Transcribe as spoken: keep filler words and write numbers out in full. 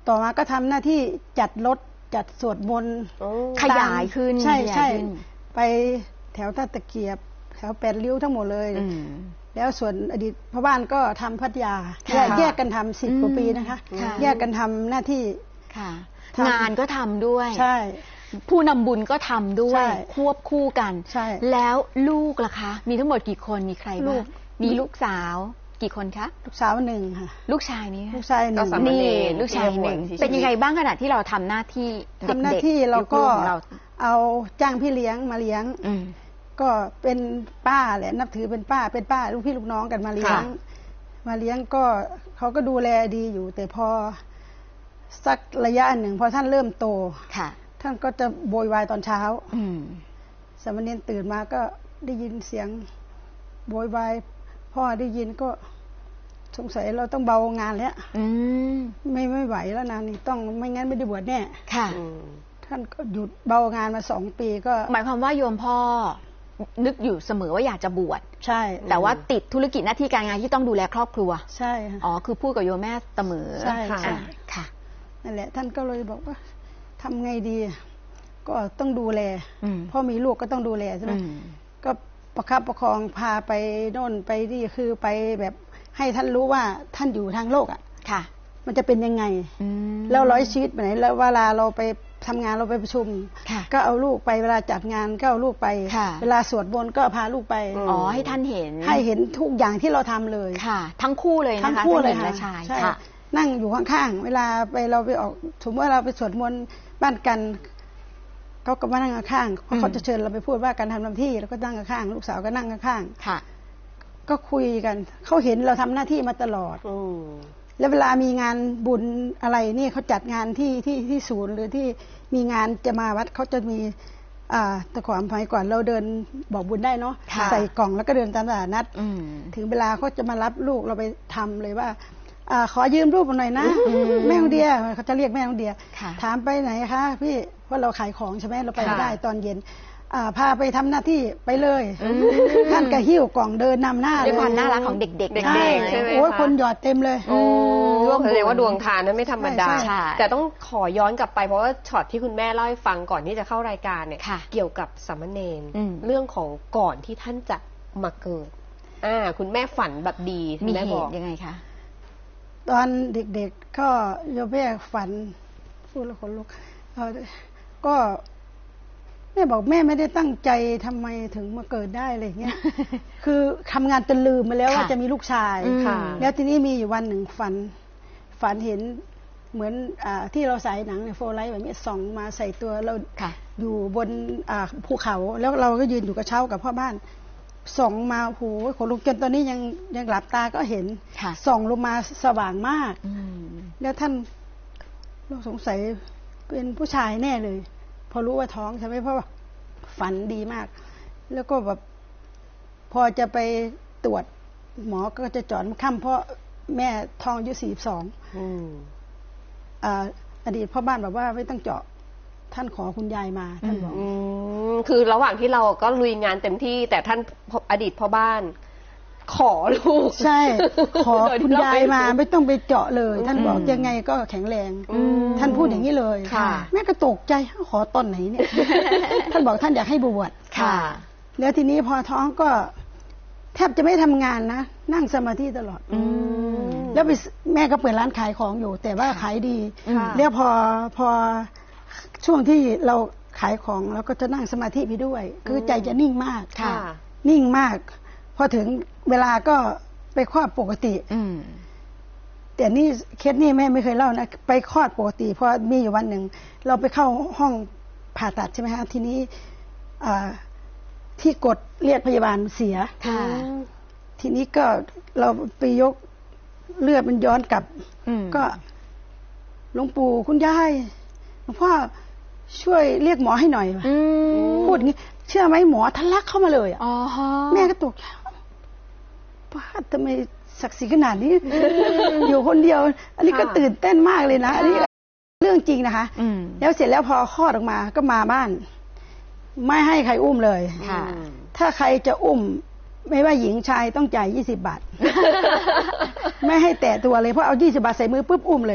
ต่อมาก็ทำหน้าที่จัดรถจัดสวดมนต์ขยายขึ้นใช่ใช่ไปแถวท่าตะเกียบแถวแปดริ้วทั้งหมดเลยแล้วส่วนอดีตพ่อบ้านก็ทำพัทยาแยกกันทำสิบกว่าปีนะคะแยกกันทำหน้าที่งานก็ทำด้วยใช่ผู้นำบุญก็ทำด้วยควบคู่กันแล้วลูกล่ะคะมีทั้งหมดกี่คนมีใครบ้างมีลูกสาวกี่คนคะลูกสาวหนึ่งค่ะลูกชายนี้ลูกชายหนึ่งนี่ลูกชายหนึ่งเป็นยังไงบ้างขณะที่เราทำหน้าที่ทำหน้าที่เราก็เอาจ้างพี่เลี้ยงมาเลี้ยงก็เป็นป้าแหละนับถือเป็นป้าเป็นป้าลูกพี่ลูกน้องกันมาเลี้ยงมาเลี้ยงก็เขาก็ดูแลดีอยู่แต่พอสักระยะหนึ่งพอท่านเริ่มโตท่านก็จะโวยวายตอนเช้าสามเณรตื่นมาก็ได้ยินเสียงโวยวายพ่อได้ยินก็สงสัยเราต้องเบางานแล้วไม่ไม่ไหวแล้วนะนี่ต้องไม่งั้นไม่ได้บวชแน่ค่ะท่านก็หยุดเบางานมาสองปีก็หมายความว่าโยมพ่อนึกอยู่เสมอว่าอยากจะบวชใช่แต่ว่าติดธุรกิจหน้าที่การงานที่ต้องดูแลครอบครัวใช่อ๋อคือพูดกับโยมแม่เสมอใช่ค่ะค่ะนั่นแหละท่านก็เลยบอกว่าทำไงดีก็ต้องดูแลพ่อมีลูกก็ต้องดูแลใช่ไหมก็ประคับประคองพาไปโน่นไปนี่คือไปแบบให้ท่านรู้ว่าท่านอยู่ทางโลกอ่ะค่ะมันจะเป็นยังไงแล้วร้อยชีวิตไปไหนแล้วเวลาเราไปทำงานเราไปประชุมก็เอาลูกไปเวลาจัดงานก็เอาลูกไปเวลาสวดมนต์ก็พาลูกไปอ๋อให้ท่านเห็นให้เห็นทุกอย่างที่เราทำเลยค่ะทั้งคู่เลยนะคะทั้งคู่เลยค่ะใช่นั่งอยู่ข้างๆเวลาไปเราไปออกสมมติว่าเราไปสวดมนต์บ้านกันเขาก็มานั่งข้างๆเขาจะเชิญเราไปพูดว่าการทำหน้าที่แล้วก็นั่งข้างลูกสาวก็นั่งข้างๆค่ะก็คุยกันเขาเห็นเราทำหน้าที่มาตลอดแล้วเวลามีงานบุญอะไรนี่เขาจัดงานที่ที่ที่ศูนย์หรือที่มีงานจะมาวัดเขาจะมีอ่าแต่ก่อนสมัยก่อนเราเดินบอกบุญได้เนาะใส่กล่องแล้วก็เดินตามตลาดนัดถึงเวลาเขาจะมารับลูกเราไปทำเลยว่าอ่าขอยืมรูปหน่อยนะแม่ของเดียเขาจะเรียกแม่ของเดียถามไปไหนคะพี่เพราะเราขายของใช่ไหมเราไปไม่ได้ตอนเย็นพาไปทำหน้าที่ไปเลยท่านก็หิ้วกล่องเดินนำหน้าเลยด้วยความน่ารักของเด็กๆเด็กๆใช่ไหมโอ้ยคนหยอดเต็มเลยโอ้แสดงว่าดวงทานนั้นไม่ธรรมดาแต่ต้องขอย้อนกลับไปเพราะว่าช็อตที่คุณแม่เล่าให้ฟังก่อนที่จะเข้ารายการเนี่ยเกี่ยวกับสามเณรเรื่องของก่อนที่ท่านจะมาเกิดอ่าคุณแม่ฝันแบบดีมีเหตุยังไงคะตอนเด็กๆก็โยมแม่ฝันพูดแล้วขนลุกก็แม่บอกแม่ไม่ได้ตั้งใจทำไมถึงมาเกิดได้อะไรเงี้ยคือทำงานจนลืมไปแล้วว่าจะมีลูกชายแล้วทีนี้มีอยู่วันหนึ่งฝันฝันเห็นเหมือนอที่เราใส่หนังในโฟไลท์แบบนี้ส่องมาใส่ตัวเราอยู่บนภูเขาแล้วเราก็ยืนอยู่กระเช้ากับพ่อบ้านส่องมาโอ้โหขนลุกจนตอนนี้ยังยังหลับตาก็เห็นส่องลงมาสว่างมากแล้วท่านเราสงสัยเป็นผู้ชายแน่เลยพอรู้ว่าท้องใช่ไหมเพราะว่าฝันดีมากแล้วก็แบบพอจะไปตรวจหมอก็จะจอดค่ำเพราะแม่ท้องอายุสี่สิบสองอดีตพ่อบ้านบอกว่าไม่ต้องเจาะท่านขอคุณยายมาท่านบอกคือระหว่างที่เราก็ลุยงานเต็มที่แต่ท่านอดีตพ่อบ้านขอลูกใช่ขอคุณยายมาไม่ต้องไปเจาะเลยท่านบอกยังไงก็แข็งแรงท่านพูดอย่างนี้เลยแม่ก็ตกใจขอตอนไหนเนี่ยท่านบอกท่านอยากให้บวชแล้วทีนี้พอท้องก็แทบจะไม่ทำงานนะนั่งสมาธิตลอดแล้วแม่ก็เปิดร้านขายของอยู่แต่ว่าขายดีแล้วพอพอช่วงที่เราขายของเราก็จะนั่งสมาธิไปด้วยคือใจจะนิ่งมากนิ่งมากพอถึงเวลาก็ไปคลอดปกติแต่นี่เคสนี่แม่ไม่เคยเล่านะไปคลอดปกติพอมีอยู่วันหนึ่งเราไปเข้าห้องผ่าตัดใช่ไหมคะทีนี้ที่กดเรียกพยาบาลเสียทีนี้ก็เราไปยกเลือดมันย้อนกลับก็หลวงปู่คุณยายหลวงพ่อช่วยเรียกหมอให้หน่อยพูดอย่างนี้เชื่อไหมหมอทะลักเข้ามาเลยอ่ะแม่ก็ตกป้าทำไมศักดิ์ศรีขนาดนี้อยู่คนเดียวอันนี้ก็ตื่นเต้นมากเลยนะอันนี้เรื่องจริงนะคะแล้วเสร็จแล้วพอคลอดออกมาก็มาบ้านไม่ให้ใครอุ้มเลยถ้าใครจะอุ้มไม่ว่าหญิงชายต้องจ่ายยี่สิบบาทไม่ให้แตะตัวเลยเพราะเอายี่สิบบาทใส่มือปุ๊บอุ้มเลย